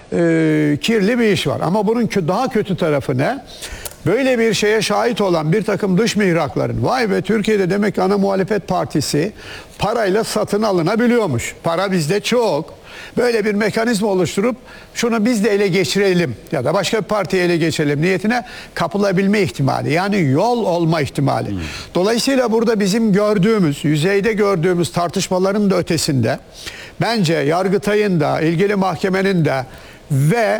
kirli bir iş var. Ama bunun daha kötü tarafı ne? Böyle bir şeye şahit olan bir takım dış mihrakların, vay be Türkiye'de demek ki ana muhalefet partisi parayla satın alınabiliyormuş. Para bizde çok. Böyle bir mekanizma oluşturup şunu biz de ele geçirelim ya da başka bir partiye ele geçirelim niyetine kapılabilme ihtimali. Yani yol olma ihtimali. Dolayısıyla burada bizim gördüğümüz, yüzeyde gördüğümüz tartışmaların da ötesinde bence Yargıtay'ın da, ilgili mahkemenin de ve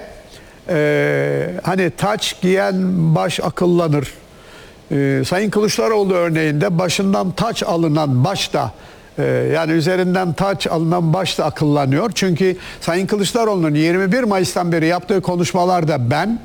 hani taç giyen baş akıllanır. Sayın Kılıçdaroğlu örneğinde başından taç alınan baş da yani üzerinden taç alınan baş da akıllanıyor. Çünkü Sayın Kılıçdaroğlu'nun 21 Mayıs'tan beri yaptığı konuşmalarda ben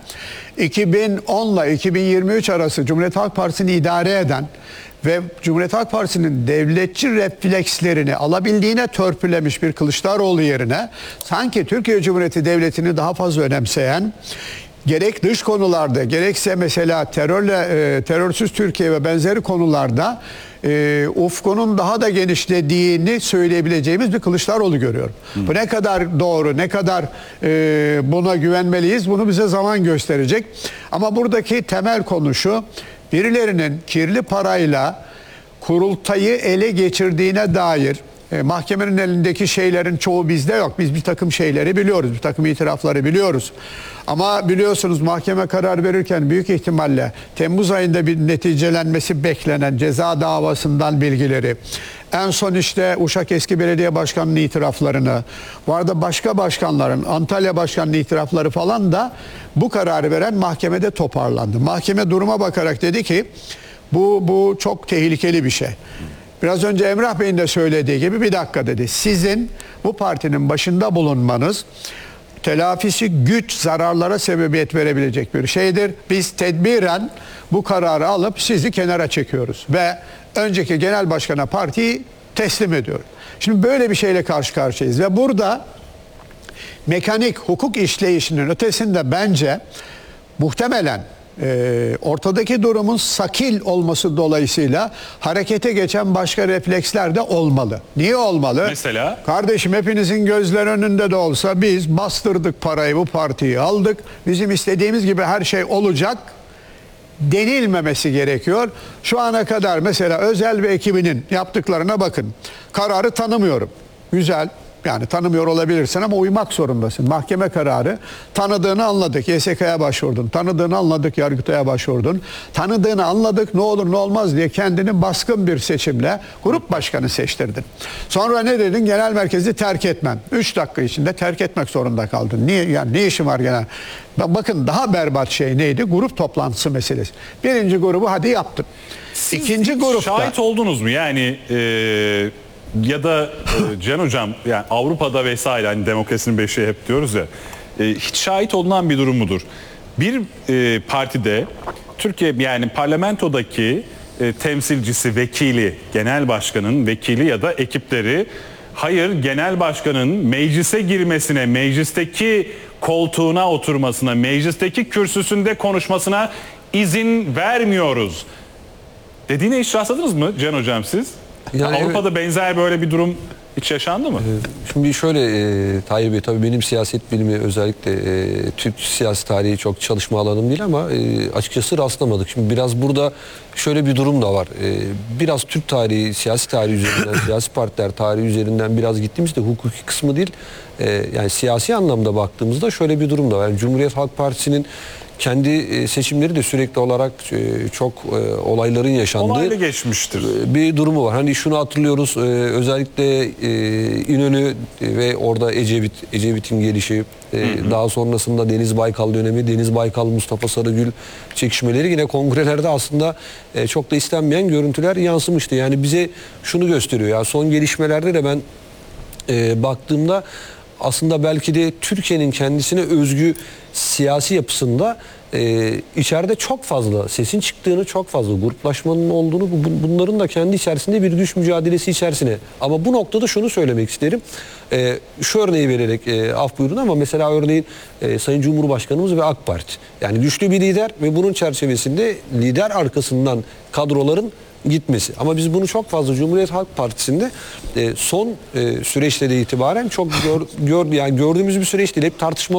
2010 ile 2023 arası Cumhuriyet Halk Partisi'ni idare eden ve Cumhuriyet Halk Partisi'nin devletçi reflekslerini alabildiğine törpülemiş bir Kılıçdaroğlu yerine sanki Türkiye Cumhuriyeti Devleti'ni daha fazla önemseyen, gerek dış konularda gerekse mesela terörsüz Türkiye ve benzeri konularda ufkunun daha da genişlediğini söyleyebileceğimiz bir Kılıçdaroğlu görüyorum. Bu ne kadar doğru, ne kadar buna güvenmeliyiz bunu bize zaman gösterecek. Ama buradaki temel konu şu: birilerinin kirli parayla kurultayı ele geçirdiğine dair mahkemenin elindeki şeylerin çoğu bizde yok. Biz bir takım şeyleri biliyoruz, bir takım itirafları biliyoruz. Ama biliyorsunuz mahkeme karar verirken büyük ihtimalle Temmuz ayında bir neticelenmesi beklenen ceza davasından bilgileri, en son işte Uşak Eski Belediye Başkanı'nın itiraflarını, bu arada başka başkanların, Antalya Başkanı'nın itirafları falan da bu kararı veren mahkemede toparlandı. Mahkeme duruma bakarak dedi ki bu çok tehlikeli bir şey. Biraz önce Emrah Bey'in de söylediği gibi bir dakika dedi. Sizin bu partinin başında bulunmanız telafisi güç zararlara sebebiyet verebilecek bir şeydir. Biz tedbiren bu kararı alıp sizi kenara çekiyoruz ve önceki genel başkana partiyi teslim ediyoruz. Şimdi böyle bir şeyle karşı karşıyayız ve burada mekanik hukuk işleyişinin ötesinde bence muhtemelen ortadaki durumun sakil olması dolayısıyla harekete geçen başka refleksler de olmalı. Niye olmalı? Mesela? Kardeşim hepinizin gözler önünde de olsa biz bastırdık parayı, bu partiyi aldık. Bizim istediğimiz gibi her şey olacak denilmemesi gerekiyor. Şu ana kadar mesela Özel ve ekibinin yaptıklarına bakın. Kararı tanımıyorum. Güzel. Yani tanımıyor olabilirsin ama uymak zorundasın. Mahkeme kararı, tanıdığını anladık. YSK'ya başvurdun. Tanıdığını anladık. Yargıtay'a başvurdun. Tanıdığını anladık. Ne olur ne olmaz diye kendini baskın bir seçimle grup başkanı seçtirdin. Sonra ne dedin? Genel merkezi terk etmem. 3 dakika içinde terk etmek zorunda kaldın. Niye? Yani ne işin var genel? Bakın daha berbat şey neydi? Grup toplantısı meselesi. Birinci grubu hadi yaptın. İkinci grupta... Şahit oldunuz mu? Yani... ya da Can Hocam yani Avrupa'da vesaire hani demokrasinin beşiği hep diyoruz ya hiç şahit olunan bir durum mudur? Bir partide Türkiye yani parlamentodaki temsilcisi, vekili, genel başkanın vekili ya da ekipleri hayır genel başkanın meclise girmesine, meclisteki koltuğuna oturmasına, meclisteki kürsüsünde konuşmasına izin vermiyoruz dediğine hiç rastladınız mı Can Hocam siz? Yani Avrupa'da evet, benzer böyle bir durum hiç yaşandı mı? Şimdi şöyle Tahir Bey, tabii benim siyaset bilimi özellikle Türk siyasi tarihi çok çalışma alanım değil ama açıkçası rastlamadık. Şimdi biraz burada şöyle bir durum da var. Biraz Türk tarihi, siyasi tarihi üzerinden, siyasi partiler tarihi üzerinden biraz gittiğimizde hukuki kısmı değil, yani siyasi anlamda baktığımızda şöyle bir durum da var. Yani Cumhuriyet Halk Partisi'nin kendi seçimleri de sürekli olarak çok olayların yaşandığı olayla geçmiştir. Bir durumu var. Hani şunu hatırlıyoruz, özellikle İnönü ve orada Ecevit'in gelişi, daha sonrasında Deniz Baykal dönemi, Deniz Baykal, Mustafa Sarıgül çekişmeleri yine kongrelerde aslında çok da istenmeyen görüntüler yansımıştı. Yani bize şunu gösteriyor ya, son gelişmelerde de ben baktığımda aslında belki de Türkiye'nin kendisine özgü siyasi yapısında içeride çok fazla sesin çıktığını, çok fazla gruplaşmanın olduğunu, bunların da kendi içerisinde bir güç mücadelesi içerisine. Ama bu noktada şunu söylemek isterim. Şu örneği vererek af buyurun ama mesela örneğin Sayın Cumhurbaşkanımız ve AK Parti. Yani güçlü bir lider ve bunun çerçevesinde lider arkasından kadroların gitmesi. Ama biz bunu çok fazla Cumhuriyet Halk Partisi'nde son süreçte de itibaren çok yani gördüğümüz bir süreç değil. Hep tartışmalı